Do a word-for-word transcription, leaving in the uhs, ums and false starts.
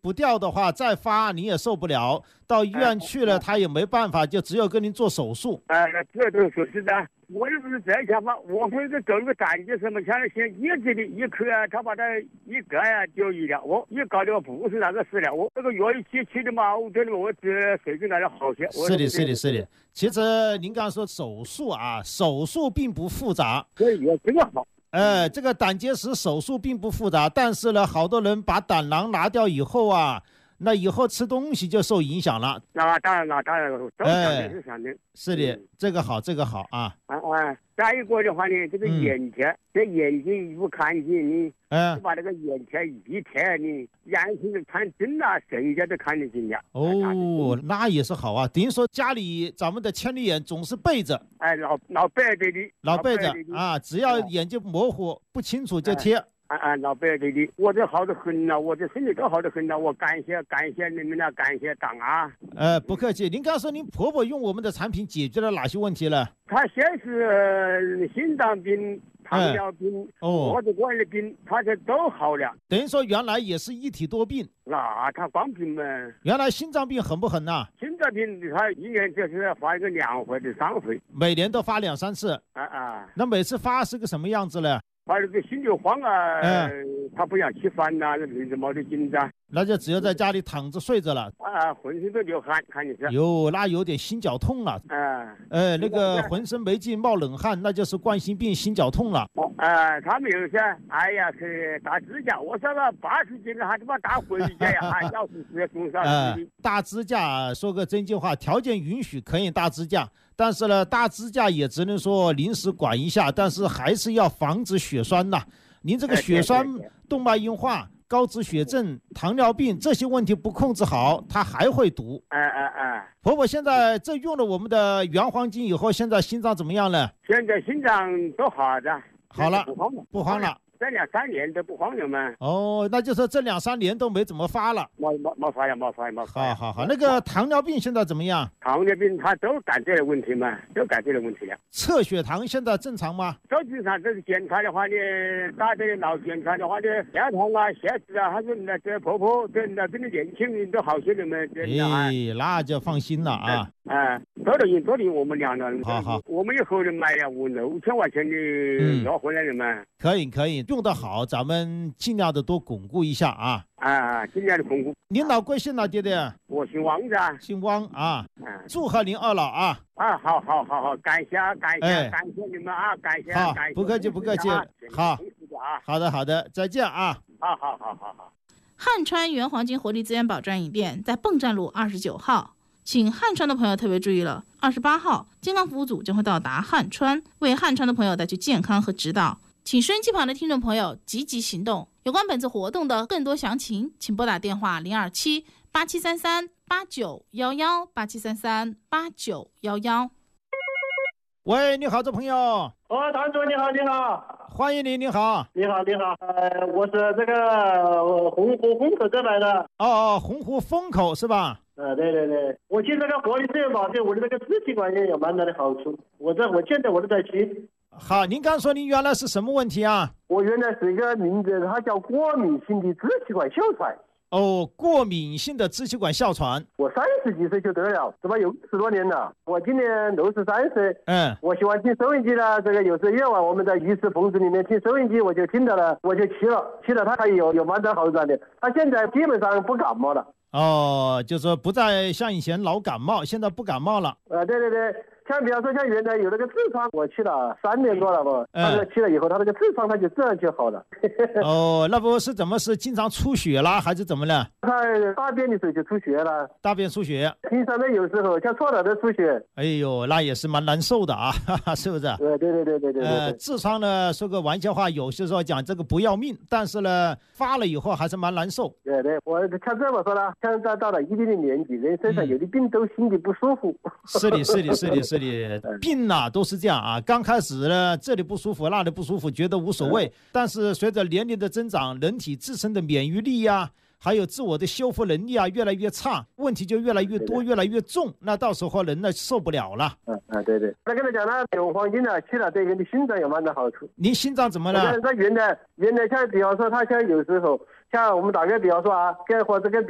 不掉的话再发你也受不了，到医院去了他也没办法，就只有跟您做手术。 哎，这都是是的，我又不是这想法，我会是搞个胆结石嘛，像先一直的一颗啊，他把它一割呀就医了，我一搞的不是那个事了，我这个药一起吃的嘛，我这里我这随便拿点好些。 是的，是的，是的。其实您刚刚说手术啊，手术并不复杂。 对，这个好。 呃，这个胆结石手术并不复杂，但是呢，好多人把胆囊拿掉以后啊，那以后吃东西就受影响了。 那当然了，当然了，都想的是想的。 是的，这个好，这个好啊。 啊啊，再一个的话呢，这个眼前，这眼睛不看见你，嗯，把那个眼前一贴，你眼睛看真了，谁家都看得见呀。 哦，那也是好啊。等于说家里咱们的千里眼总是背着， 哎，老老背着的， 老背着啊，只要眼睛模糊不清楚就贴。 啊啊，老白对的，我这好得很呐，我这身体都好得很呐，我感谢感谢你们呐，感谢党啊。 呃，不客气。您刚说您婆婆用我们的产品解决了哪些问题了？ 她先是心脏病、糖尿病、 哦， 脖子管的病，她这都好了。 等于说原来也是一体多病。 那她光病嘛？ 原来心脏病狠不狠呐？ 心脏病她一年就是发一个两回的三回， 每年都发两三次。 啊啊。 那每次发是个什么样子呢？ 他这个心就慌啊，嗯、他不想吃饭呐、啊，平时没得紧张， 那就只有在家里躺着睡着了。 啊，浑身都流汗，看你是。 哟，那有点心绞痛了。 啊， 呃，那个浑身没劲冒冷汗，那就是冠心病心绞痛了。 啊，他没有噻，哎呀，去打指甲，我说了八十斤了，还他妈打回家呀，还要是直接送上去。 大支架，说个真心话，条件允许可以大支架。但是呢，大支架也只能说临时管一下，但是还是要防止血栓呐。您这个血栓、动脉硬化、高脂血症、糖尿病这些问题不控制好，它还会堵。 哎哎哎！ 婆婆现在这用了我们的原黄金以后，现在心脏怎么样了？ 现在心脏都好的， 好了， 不慌了， 不慌了。 这两三年都不慌了嘛。 哦，那就是这两三年都没怎么发了。 没没没发呀，没发呀，没发。 好好好，那个糖尿病现在怎么样？ 糖尿病他都改这个问题嘛，都改这个问题了。 测血糖现在正常吗？ 实际上这是检查的话呢，打这脑检查的话呢，血糖啊、血脂啊，还是那这婆婆跟那跟的年轻人都好些了嘛。 哎，那就放心了啊。 啊，多了用多了用我们两个人。 好好， 我们以后就买了五六千块钱的药回来了嘛。 可以可以，用得好，咱们尽量的多巩固一下啊。 啊，尽量的巩固。 您老贵姓哪爹爹？ 我姓汪的。 姓汪啊。嗯。祝贺您二老啊。 啊，好好好好，感谢感谢、哎、感谢你们啊，感谢好， 感谢。 不客气不客气。好。好的好的，再见啊。 好好好好好。 汉川原黄金活力资源保专营店在泵站路二十九号。请汉川的朋友特别注意了，二十八号健康服务组将会到达汉川，为汉川的朋友带去健康和指导。请收音机旁的听众朋友积极行动。有关本次活动的更多详情，请拨打电话零二七八七三三八九一一八七三三八九一一。 喂，你好，这朋友。 哦，堂主你好，你好， 欢迎您，你好， 你好，你好，呃，我是这个洪湖风口这来的。 哦哦，洪湖风口是吧？ 呃，对对对，我去这个活力资源保对我的这个支气管炎有蛮大的好处。我这我现在我都在吃。 好，您刚说您原来是什么问题啊？ 我原来是一个名字，它叫过敏性的支气管哮喘。 哦，过敏性的支气管哮喘。 我三十几岁就得了，这么有十多年了。我今年六十三岁。嗯，我喜欢听收音机的，这个有时候夜晚我们在浴室棚子里面听收音机，我就听到了，我就吃了，吃了它还有有蛮大好转的。它现在基本上不感冒了。 哦，就是说不再像以前老感冒，现在不感冒了。 呃，对对对。像比方说，像原来有那个痔疮，我去了三年多了吧，他那去了以后，他那个痔疮他就自然就好了。 哦，那不是怎么是经常出血啦，还是怎么了？ 他大便的时候就出血了， 大便出血。 平常呢，有时候像搓澡都出血。 哎呦，那也是蛮难受的啊，哈哈，是不是？ 对对对对对对。 呃，痔疮呢，说个玩笑话，有些时候讲这个不要命，但是呢，发了以后还是蛮难受。 对对，我像这么说了，像到到了一定的年纪，人身上有的病都心里不舒服。 是的，是的，是的，是的。病呐、啊、都是这样啊，刚开始呢这里不舒服那里不舒服觉得无所谓，但是随着年龄的增长，人体自身的免疫力呀、啊、还有自我的修复能力啊越来越差，问题就越来越多越来越重，那到时候人呢受不了了。 嗯啊对对，那跟他讲呢，用黄金呢吃了对人的心脏有蛮大好处。 您心脏怎么了？ 他原来原来像比方说他像有时候像我们打个比方说啊，跟或者跟